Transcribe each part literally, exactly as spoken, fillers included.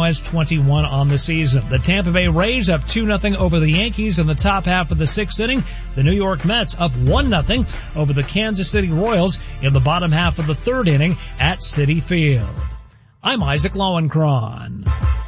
otherwise twenty-one on the season. The Tampa Bay Rays up two nothing over the Yankees in the top half of the sixth inning. The New York Mets up one nothing over the Kansas City Royals in the bottom half of the third inning at Citi Field. I'm Isaac Lowenkron.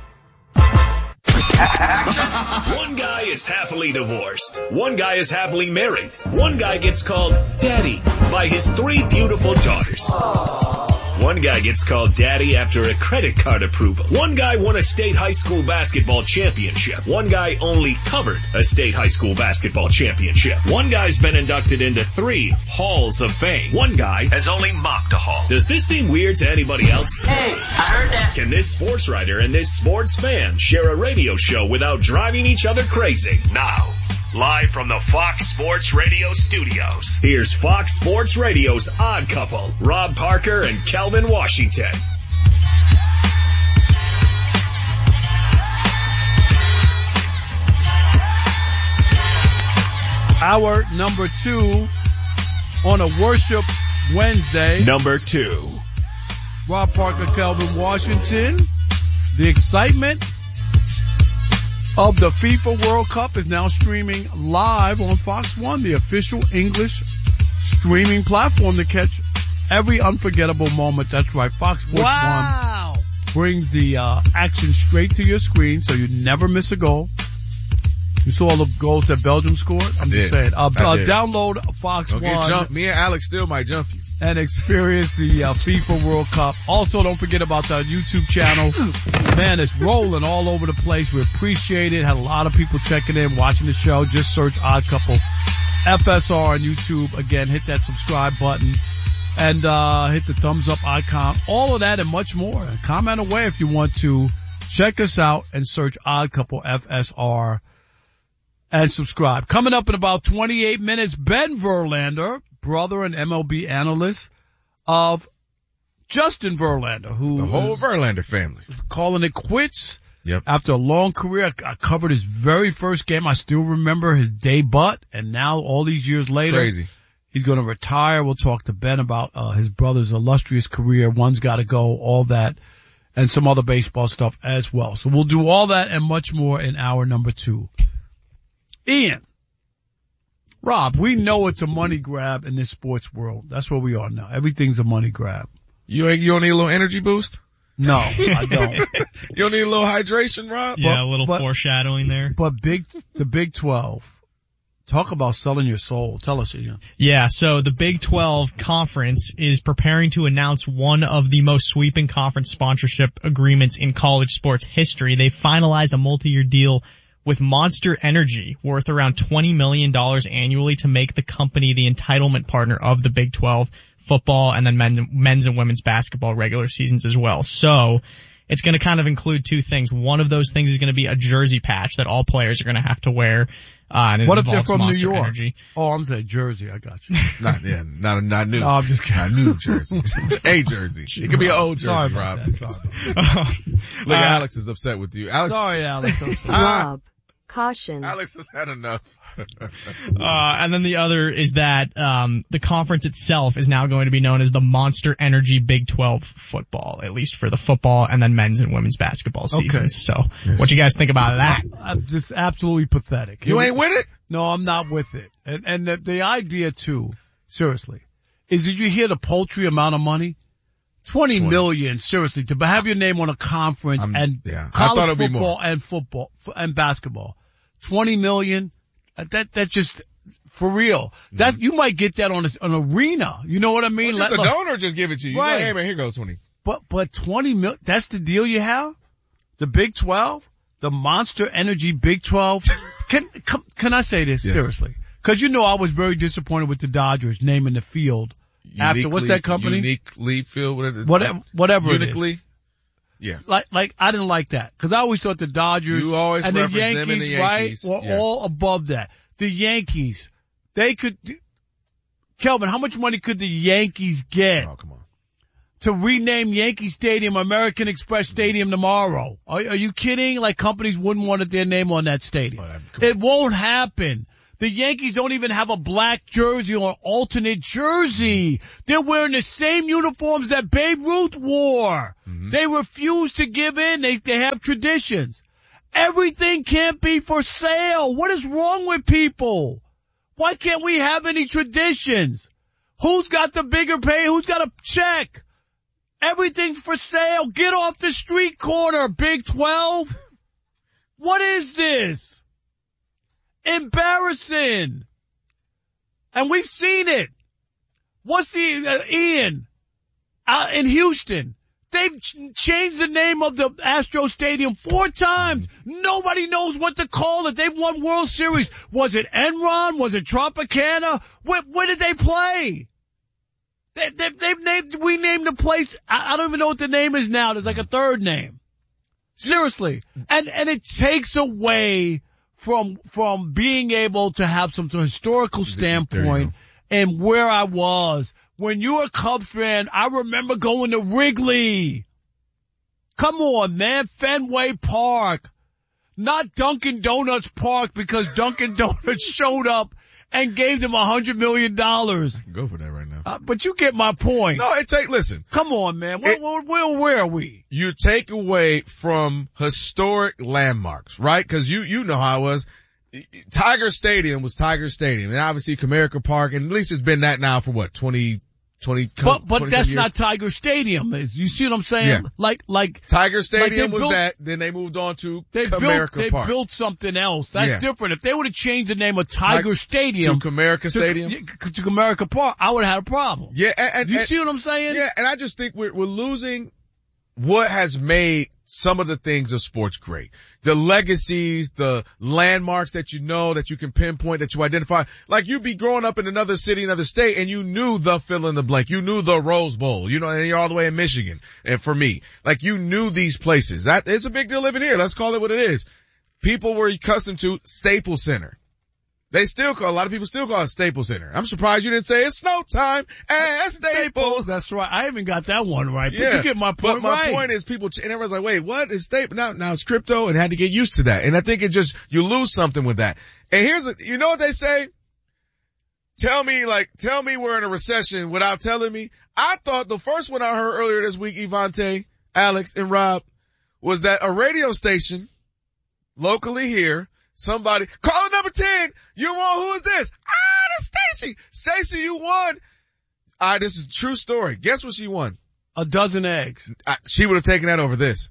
One guy is happily divorced. One guy is happily married. One guy gets called daddy by his three beautiful daughters. One guy gets called daddy after a credit card approval. One guy won a state high school basketball championship. One guy only covered a state high school basketball championship. One guy's been inducted into three halls of fame. One guy has only mocked a hall. Does this seem weird to anybody else? Hey, I heard that. Can this sports writer and this sports fan share a radio show without driving each other crazy? Now, live from the Fox Sports Radio studios, here's Fox Sports Radio's Odd Couple, Rob Parker and Kelvin Washington. Hour number two on a Worship Wednesday. Number two. Rob Parker, Kelvin Washington. The excitement of the FIFA World Cup is now streaming live on Fox One, the official English streaming platform to catch every unforgettable moment. That's right, Fox Sports wow. One brings the uh, action straight to your screen so you never miss a goal. You saw all the goals that Belgium scored? I'm I just did. saying. Uh, uh, did. Download Fox Don't get One. jumped. Me and Alex still might jump you. And experience the uh, FIFA World Cup. Also, don't forget about the YouTube channel. Man, it's rolling all over the place. We appreciate it. Had a lot of people checking in, watching the show. Just search Odd Couple F S R on YouTube. Again, hit that subscribe button and uh hit the thumbs up icon. All of that and much more. Comment away if you want to. Check us out and search Odd Couple F S R and subscribe. Coming up in about twenty-eight minutes, Ben Verlander, brother and M L B analyst of Justin Verlander, who The whole Verlander family. calling it quits. Yep. After a long career, I, I covered his very first game. I still remember his debut, and now all these years later, Crazy. he's going to retire. We'll talk to Ben about uh, his brother's illustrious career. One's got to go, all that, and some other baseball stuff as well. So we'll do all that and much more in hour number two. Ian. Rob, we know it's a money grab in this sports world. That's where we are now. Everything's a money grab. You ain't, you don't need a little energy boost? No, I don't. You don't need a little hydration, Rob? Yeah, But- a little but- foreshadowing there. But big, the Big twelve. Talk about selling your soul. Tell us, Ian. Yeah, so the Big twelve Conference is preparing to announce one of the most sweeping conference sponsorship agreements in college sports history. They finalized a multi-year deal with Monster Energy worth around twenty million dollars annually to make the company the entitlement partner of the Big twelve football and then men, men's and women's basketball regular seasons as well. So it's going to kind of include two things. One of those things is going to be a jersey patch that all players are going to have to wear. Uh, and it What if they're involves from Monster New York? Energy. Oh, I'm saying Jersey. I got you. Not, yeah, not, not new. No, I'm just kidding. Not new jersey. A jersey. It could be an old Sorry jersey, about Rob. that. Sorry. Look, Uh, Alex is upset with you. Alex, Sorry, Alex. I'm sorry. Rob, caution. Alex has had enough. Uh, and then the other is that, um, the conference itself is now going to be known as the Monster Energy Big twelve football, at least for the football and then men's and women's basketball seasons. Okay. So what you guys think about that? I'm just absolutely pathetic. You ain't with it? No, I'm not with it. And, and the, the idea too, seriously, is did you hear the paltry amount of money? twenty million, seriously, to have your name on a conference I'm- and yeah, I college thought it'd be football more. and football f- and basketball. twenty million, uh, that, that just, for real. That, you might get that on a, an arena. You know what I mean? Well, just Let- the look, donor just give it to you. Right. Like, hey man, here goes twenty. But, but twenty mil, that's the deal you have? The Big twelve? The Monster Energy Big twelve? Can, can, can I say this? Yes. Seriously. Cause you know I was very disappointed with the Dodgers naming the field after, what's that company? Uniquely filled with it. Whatever, whatever it is. Uniquely. Yeah. Like, like, I didn't like that. Cause I always thought the Dodgers You always and the reference Yankees, them and the right, Yankees. were Yeah. all above that. The Yankees, they could, Kelvin, how much money could the Yankees get Oh, come on. to rename Yankee Stadium American Express Stadium tomorrow? Are, are you kidding? Like companies wouldn't want their name on that stadium. Oh, that- come It won't happen. The Yankees don't even have a black jersey or alternate jersey. They're wearing the same uniforms that Babe Ruth wore. Mm-hmm. They refuse to give in. They, they have traditions. Everything can't be for sale. What is wrong with people? Why can't we have any traditions? Who's got the bigger pay? Who's got a check? Everything's for sale. Get off the street corner, Big twelve. What is this? Embarrassing. And we've seen it. What's the, uh, Ian, uh, in Houston? They've ch- changed the name of the Astro Stadium four times. Nobody knows what to call it. They've won World Series. Was it Enron? Was it Tropicana? Where, where did they play? They, they, they've named, we named the place, I, I don't even know what the name is now. There's like a third name. Seriously. And, and it takes away from, from being able to have some sort of historical standpoint and where I was. When you're a Cubs fan, I remember going to Wrigley. Come on, man. Fenway Park. Not Dunkin' Donuts Park because Dunkin' Donuts showed up and gave them a hundred million dollars. I can go for that right now. Uh, but you get my point. No, it take, listen. Come on, man. Where, it, where, where, where are we? You take away from historic landmarks, right? Cause you, you know how it was. Tiger Stadium was Tiger Stadium, and obviously Comerica Park, and at least it's been that now for what, twenty, twenty, But, but that's years? not Tiger Stadium. Is you see what I'm saying? Yeah. Like, like Tiger Stadium like was built, that. Then they moved on to they Comerica built, they Park. They built something else. That's yeah. different. If they would have changed the name of Tiger like, Stadium to Comerica Stadium to, to Comerica Park, I would have had a problem. Yeah, and, and you and, see what I'm saying? Yeah, and I just think we're we're losing what has made some of the things of sports great. The legacies, the landmarks that you know, that you can pinpoint, that you identify. Like you'd be growing up in another city, another state, and you knew the fill in the blank. You knew the Rose Bowl, you know, and you're all the way in Michigan. And for me, like you knew these places. That, it's a big deal living here. Let's call it what it is. People were accustomed to Staples Center. They still call, a lot of people still call it Staples Center. I'm surprised you didn't say it's snow time at Staples. That's right. I haven't got that one right. But yeah. you get my point But my right. point is people, and everyone's like, wait, what is Staples? Now, now it's crypto and had to get used to that. And I think it just, you lose something with that. And here's, a, you know what they say? Tell me, like, tell me we're in a recession without telling me. I thought the first one I heard earlier this week, Evante, Alex, and Rob, was that a radio station locally here, somebody, caller number ten, you're wrong, who is this? Ah, that's Stacy. Stacy, you won. Alright, this is a true story. Guess what she won? A dozen eggs. I, she would have taken that over this.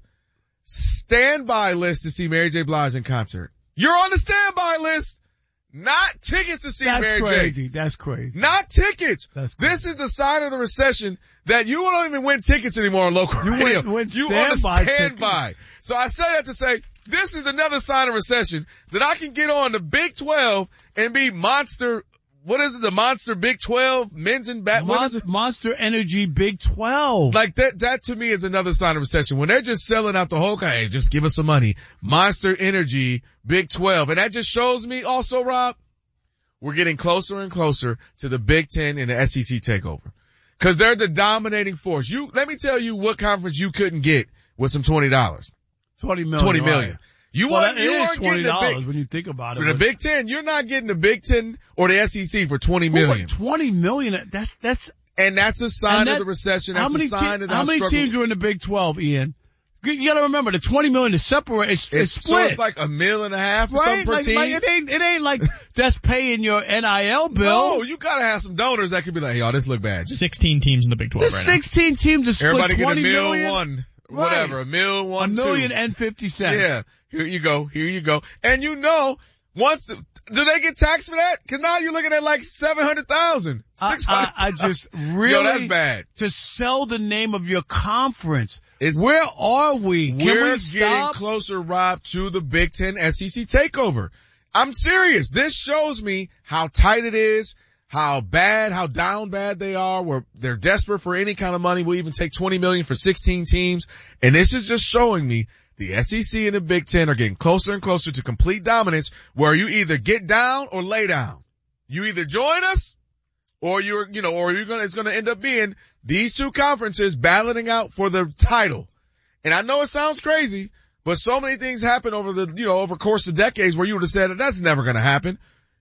Standby list to see Mary J. Blige in concert. You're on the standby list. Not tickets to see That's Mary crazy. J. That's crazy. Not tickets. That's crazy. This is the sign of the recession that you don't even win tickets anymore on local you radio. Went, went you on the standby. standby. So I say that to say, this is another sign of recession that I can get on the Big twelve and be monster, what is it, the monster Big twelve, men's and bat, Mon- what is it? Monster Energy Big twelve. Like that, that to me is another sign of recession. When they're just selling out the whole, hey, just give us some money. Monster Energy Big twelve. And that just shows me also, Rob, we're getting closer and closer to the Big Ten and the S E C takeover. Cause they're the dominating force. You, let me tell you what conference you couldn't get with some twenty dollars. twenty million. twenty million. Right. You well, weren't, that you is weren't twenty getting the dollars big, when you think about it. for the Big Ten, you're not getting the Big Ten or the S E C for twenty million. twenty million. That's, that's, and that's a sign that, of the recession. That's how many a sign te- of how how many struggle. teams are in the Big twelve, Ian? You gotta remember the twenty million is separate. It's, it's, it's split. So it's like a mil and a half or right? something per like, team. like it ain't, it ain't like that's paying your N I L bill. No, you gotta have some donors that could be like, hey, y'all, this look bad. sixteen teams in the Big twelve There's right sixteen teams to split Everybody get a twenty mil million. one, Right. whatever, a mil one, A million two. and fifty cents. Yeah, here you go, here you go. And you know, once, the, do they get taxed for that? Cause now you're looking at like seven hundred thousand. I, I, I just really, Yo, that's bad. To sell the name of your conference. It's, Where are we? Can we're we stop? getting closer, Rob, to the Big Ten S E C takeover. I'm serious. This shows me how tight it is, how bad, how down bad they are, where they're desperate for any kind of money. We'll even take twenty million for sixteen teams. And this is just showing me the S E C and the Big Ten are getting closer and closer to complete dominance, where you either get down or lay down. You either join us or you're, you know, or you're gonna, it's gonna end up being these two conferences battling out for the title. And I know it sounds crazy, but so many things happen over the, you know, over the course of decades where you would have said that that's never gonna happen.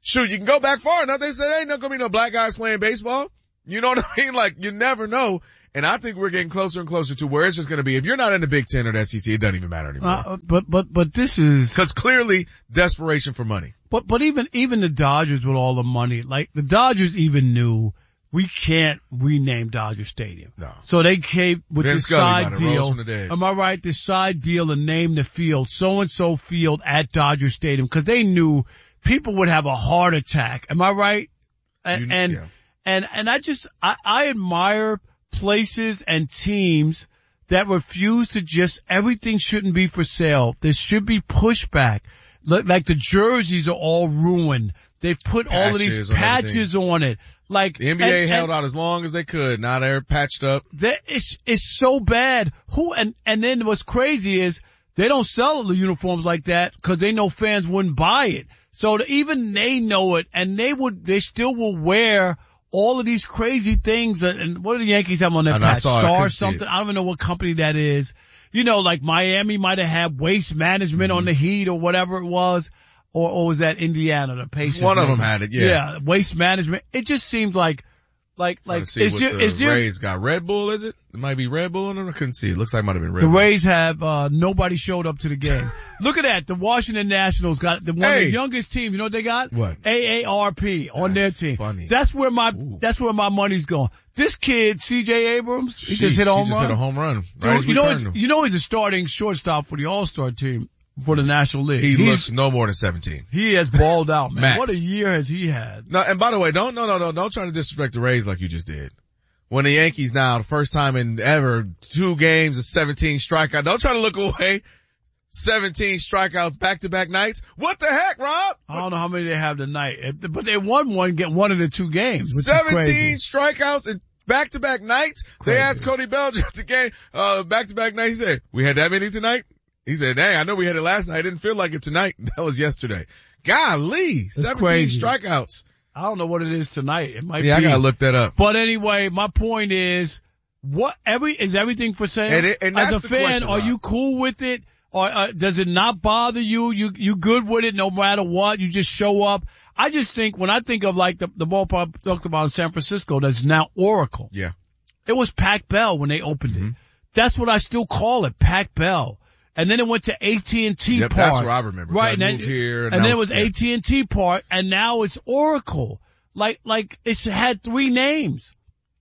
shoot, you can go back far enough. They said, ain't not gonna be no black guys playing baseball. You know what I mean? Like, you never know. And I think we're getting closer and closer to where it's just gonna be, if you're not in the Big Ten or the S E C, it doesn't even matter anymore. Uh, but, but, but this is, Cause clearly, desperation for money. but, but even, even the Dodgers with all the money, like the Dodgers even knew we can't rename Dodger Stadium. No. So they came with Vin this Scully side might have rose deal. from the dead. Am I right? This side deal and name the field, so and so field at Dodger Stadium, because they knew people would have a heart attack. Am I right? And You- and, yeah. and and I just I, I admire places and teams that refuse to just everything shouldn't be for sale. There should be pushback. Look, like the jerseys are all ruined. They've put all of these Patches on patches on it. Like The N B A and- held and- out as long as they could. Now they're patched up. that it's it's so bad. Who and and then what's crazy is they don't sell the uniforms like that because they know fans wouldn't buy it. So that even they know it, and they would they still will wear all of these crazy things. And, and what do the Yankees have on their And I patch? saw it, I Star couldn't see something. it. I don't even know what company that is. You know, like Miami might have had Waste Management Mm-hmm. on the Heat or whatever it was. Or, or was that Indiana, the Pacers? One of maybe? them had it, yeah. Yeah, Waste Management. It just seems like, like, like, Let's see is what there, the is there, Rays got. Red Bull, is it? It might be Red Bull. No, I couldn't see. It looks like it might have been Red the Bull. Rays have, uh, nobody showed up to the game. Look at that. The Washington Nationals got the one of Hey. the youngest team. You know what they got? What? A A R P on That's their team. funny. That's where my, Ooh. that's where my money's going. This kid, C J Abrams, he She- just hit a home she just run. hit a home run. Dude, Right as you we know, turned him. you know he's a starting shortstop for the All-Star team for the National League. He He's- looks no more than seventeen. he has balled out, man. Max. What a year has he had? No, and by the way, don't, no, no, no, don't try to disrespect the Rays like you just did. When the Yankees now, the first time in ever, two games of seventeen strikeouts. Don't try to look away. seventeen strikeouts back-to-back nights. What the heck, Rob? I don't know how many they have tonight, but they won one, get one of the two games. which is seventeen crazy. strikeouts in back-to-back nights. Crazy. They asked Cody Bellinger at the game, uh, back-to-back night. He said, we had that many tonight? He said, dang, I know we had it last night. I didn't feel like it tonight. That was yesterday. Golly, seventeen crazy. strikeouts. I don't know what it is tonight. It might Yeah, be. I gotta look that up. But anyway, my point is, what every is everything for sale? And it- and As that's a the fan, question, are Rob. you cool with it, or uh, does it not bother you? You you good with it no matter what? You just show up. I just think when I think of like the the ballpark I talked about in San Francisco, that's now Oracle. Yeah. It was Pac Bell when they opened Mm-hmm. it. That's what I still call it, Pac Bell. And then it went to A T and T Yep, Park. that's what I remember. Right, That and then, moved here, and and now then it was it's- yeah. A T and T Park, and now it's Oracle. Like, like it's had three names.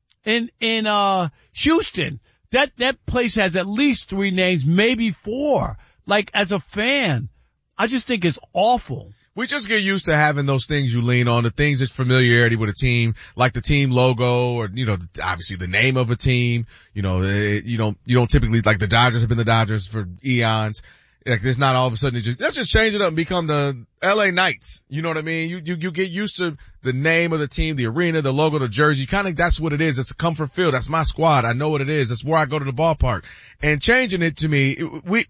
In in uh Houston, that that place has at least three names, maybe four. Like as a fan, I just think it's awful. We just get used to having those things you lean on, the things that's familiarity with a team, like the team logo or, you know, obviously the name of a team. You know, it, you don't, you don't typically, like the Dodgers have been the Dodgers for eons. Like there's not all of a sudden it just, let's just change it up and become the L A Knights. You know what I mean? You, you, you get used to the name of the team, the arena, the logo, the jersey. Kind of that's what it is. It's a comfort field. That's my squad. I know what it is. That's where I go to the ballpark. And changing it to me, it, we,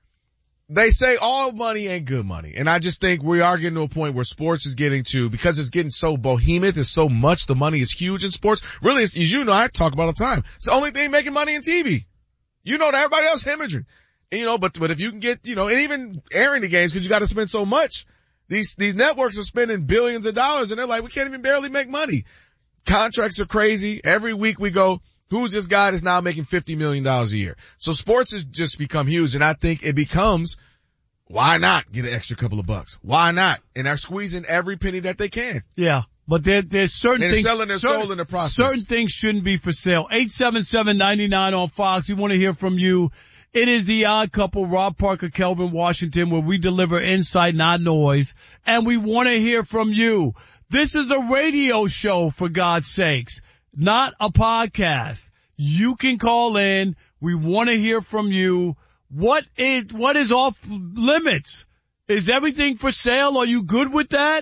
they say all money ain't good money. And I just think we are getting to a point where sports is getting to, because it's getting so behemoth, it's so much, the money is huge in sports. Really, it's, as you know, I talk about all the time. It's the only thing making money in T V. You know that everybody else hemorrhaging. And, you know, but, but if you can get, you know, and even airing the games, cause you gotta spend so much, these, these networks are spending billions of dollars and they're like, we can't even barely make money. Contracts are crazy. Every week we go, who's this guy that's now making fifty million dollars a year? So sports has just become huge, and I think it becomes, why not get an extra couple of bucks? Why not? And they're squeezing every penny that they can. Yeah. But there, there's certain And things. selling their certain, soul in the process. Certain things shouldn't be for sale. eight seven seven, nine nine on Fox. We want to hear from you. It is the Odd Couple, Rob Parker, Kelvin Washington, where we deliver insight, not noise. And we want to hear from you. This is a radio show, for God's sakes, not a podcast. You can call in. We want to hear from you. What is, what is off limits? Is everything for sale? Are you good with that?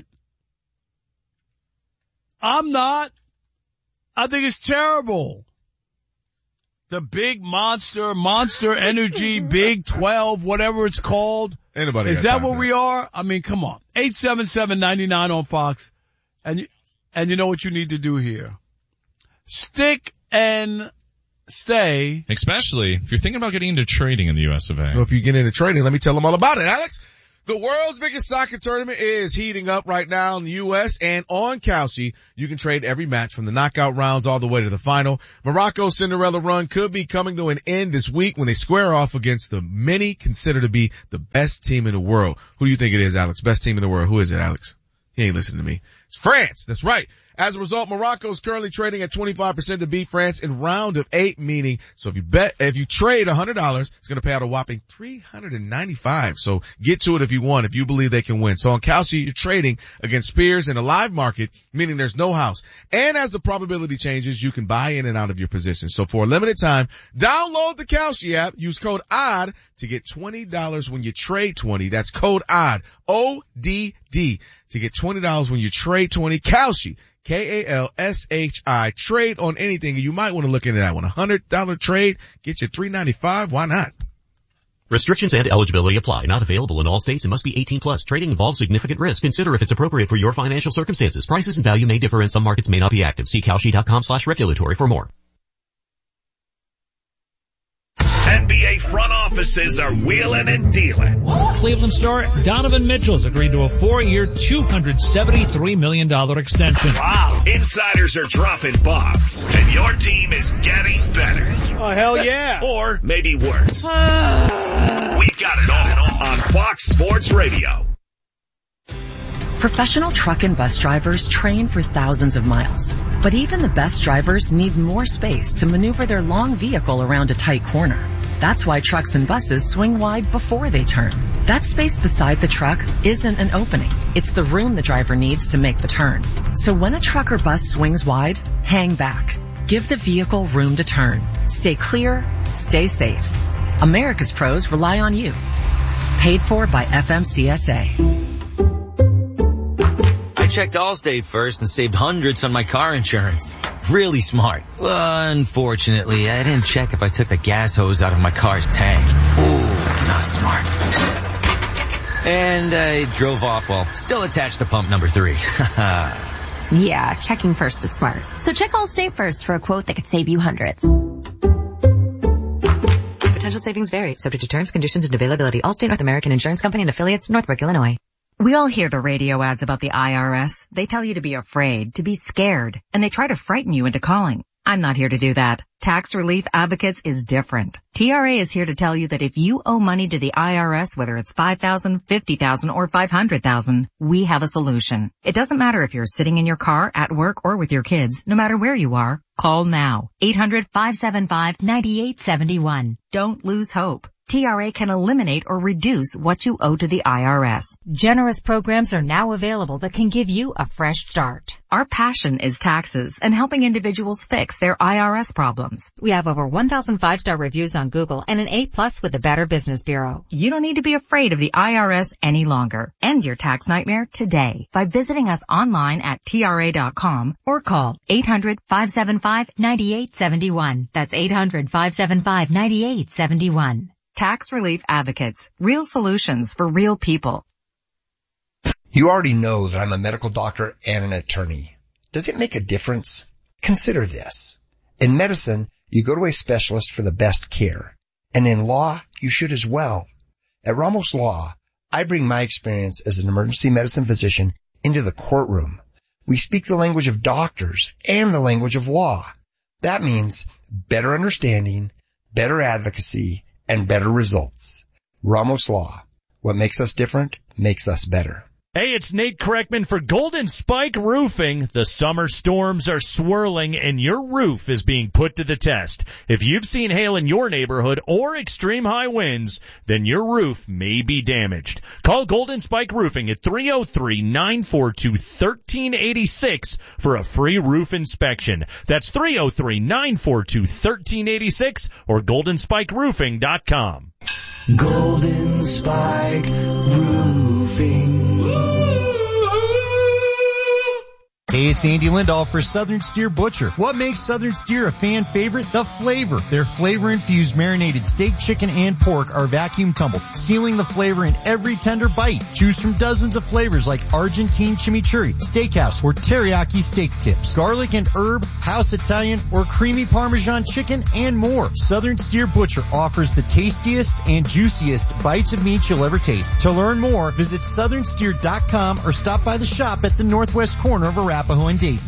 I'm not. I think it's terrible. The big monster, monster energy, big twelve, whatever it's called. Anybody Is got that time where for we are? I mean, come on. eight seven seven, nine nine on Fox. And you, and you know what you need to do here. Stick and stay. Especially if you're thinking about getting into trading in the U S of A. So if you get into trading, let me tell them all about it, Alex. The world's biggest soccer tournament is heating up right now in the U S, and on Kalshi, you can trade every match from the knockout rounds all the way to the final. Morocco's Cinderella run could be coming to an end this week when they square off against the many consider to be the best team in the world. Who do you think it is, Alex? Best team in the world. Who is it, Alex? He ain't listening to me. It's France. That's right. As a result, Morocco is currently trading at twenty-five percent to beat France in round of eight, meaning, so if you bet, if you trade one hundred dollars, it's going to pay out a whopping three hundred ninety-five dollars. So get to it if you want, if you believe they can win. So on Kalshi, you're trading against peers in a live market, meaning there's no house. And as the probability changes, you can buy in and out of your position. So for a limited time, download the Kalshi app, use code O D D to get twenty dollars when you trade twenty. That's code O D D, O D D, to get twenty dollars when you trade twenty. Kalshi. K A L S H I. Trade on anything. You might want to look into that one. A one hundred dollars trade, get you three hundred ninety-five dollars. Why not? Restrictions and eligibility apply. Not available in all states and must be eighteen plus. Trading involves significant risk. Consider if it's appropriate for your financial circumstances. Prices and value may differ and some markets may not be active. See Kalshi.com slash regulatory for more. N B A front offices are wheeling and dealing. Cleveland star Donovan Mitchell's agreed to a four-year, two hundred seventy-three million dollars extension. Wow. Insiders are dropping bombs, and your team is getting better. Oh, hell yeah. Or maybe worse. We've got it all on Fox Sports Radio. Professional truck and bus drivers train for thousands of miles. But even the best drivers need more space to maneuver their long vehicle around a tight corner. That's why trucks and buses swing wide before they turn. That space beside the truck isn't an opening. It's the room the driver needs to make the turn. So when a truck or bus swings wide, hang back. Give the vehicle room to turn. Stay clear, stay safe. America's pros rely on you. Paid for by F M C S A. I checked Allstate first and saved hundreds on my car insurance. Really smart. Unfortunately, I didn't check if I took the gas hose out of my car's tank. Ooh, not smart. And I drove off while still attached to pump number three. Yeah, checking first is smart. So check Allstate first for a quote that could save you hundreds. Potential savings vary, subject to terms, conditions, and availability. Allstate North American Insurance Company and affiliates, Northbrook, Illinois. We all hear the radio ads about the I R S. They tell you to be afraid, to be scared, and they try to frighten you into calling. I'm not here to do that. Tax Relief Advocates is different. T R A is here to tell you that if you owe money to the I R S, whether it's five thousand dollars, fifty thousand dollars, or five hundred thousand dollars, we have a solution. It doesn't matter if you're sitting in your car, at work, or with your kids. No matter where you are, call now. eight hundred, five seven five, nine eight seven one. Don't lose hope. T R A can eliminate or reduce what you owe to the I R S. Generous programs are now available that can give you a fresh start. Our passion is taxes and helping individuals fix their I R S problems. We have over one thousand five-star reviews on Google and an A plus with the Better Business Bureau. You don't need to be afraid of the I R S any longer. End your tax nightmare today by visiting us online at T R A dot com or call eight hundred, five seven five, nine eight seven one. That's eight hundred, five seven five, nine eight seven one. Tax Relief Advocates. Real solutions for real people. You already know that I'm a medical doctor and an attorney. Does it make a difference? Consider this. In medicine, you go to a specialist for the best care. And in law, you should as well. At Ramos Law, I bring my experience as an emergency medicine physician into the courtroom. We speak the language of doctors and the language of law. That means better understanding, better advocacy, and better results. Ramos Law. What makes us different makes us better. Hey, it's Nate Kreckman for Golden Spike Roofing. The summer storms are swirling and your roof is being put to the test. If you've seen hail in your neighborhood or extreme high winds, then your roof may be damaged. Call Golden Spike Roofing at three oh three, nine four two, one three eight six for a free roof inspection. That's three oh three, nine four two, one three eight six or golden spike roofing dot com. Golden Spike Roofing. Hey, it's Andy Lindahl for Southern Steer Butcher. What makes Southern Steer a fan favorite? The flavor. Their flavor-infused marinated steak, chicken, and pork are vacuum tumbled, sealing the flavor in every tender bite. Choose from dozens of flavors like Argentine chimichurri, steakhouse, or teriyaki steak tips, garlic and herb, house Italian, or creamy Parmesan chicken, and more. Southern Steer Butcher offers the tastiest and juiciest bites of meat you'll ever taste. To learn more, visit southern steer dot com or stop by the shop at the northwest corner of Arapahoe and Dayton.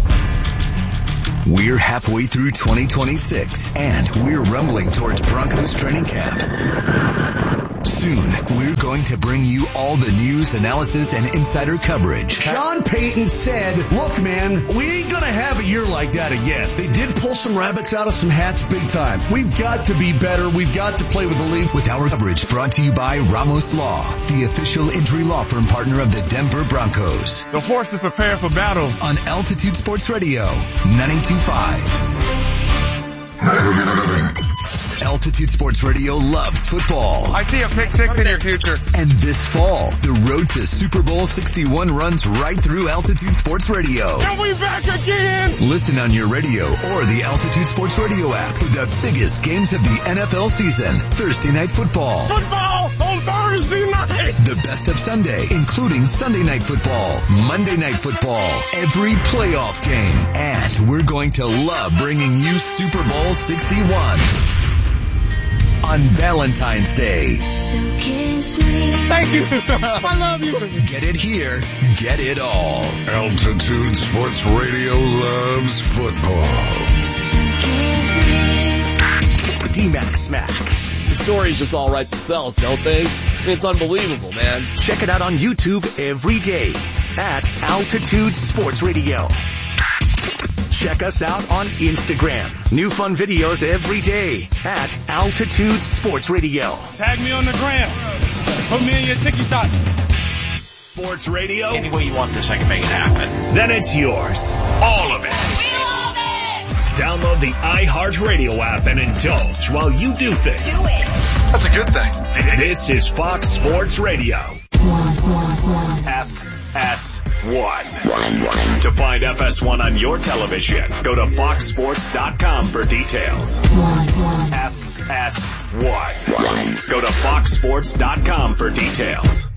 We're halfway through twenty twenty-six, and we're rumbling towards Broncos training camp. Soon, we're going to bring you all the news, analysis, and insider coverage. Sean Payton said, look, man, we ain't going to have a year like that again. They did pull some rabbits out of some hats big time. We've got to be better. We've got to play with the league. With our coverage brought to you by Ramos Law, the official injury law firm partner of the Denver Broncos. The forces prepare for battle. On Altitude Sports Radio, ninety-two point five. Altitude Sports Radio loves football. I see a pick six in your future. And this fall, the road to Super Bowl sixty-one runs right through Altitude Sports Radio. And we back again! Listen on your radio or the Altitude Sports Radio app for the biggest games of the N F L season. Thursday Night Football. Football on Thursday night! The best of Sunday, including Sunday Night Football, Monday Night Football, every playoff game. And we're going to love bringing you Super Bowl sixty-one. On Valentine's Day. Thank you. I love you. Get it here. Get it all. Altitude Sports Radio loves football. D-Mac Smack. The stories just all write themselves, don't they? It's unbelievable, man. Check it out on YouTube every day at Altitude Sports Radio. Check us out on Instagram. New fun videos every day at Altitude Sports Radio. Tag me on the gram. Put me in your TikTok. Sports Radio? Any way you want this, I can make it happen. Then it's yours. All of it. We love it! Download the iHeartRadio app and indulge while you do things. Do it! That's a good thing. This is Fox Sports Radio. F S one. To find F S one on your television, go to fox sports dot com for details. F S one. Go to fox sports dot com for details.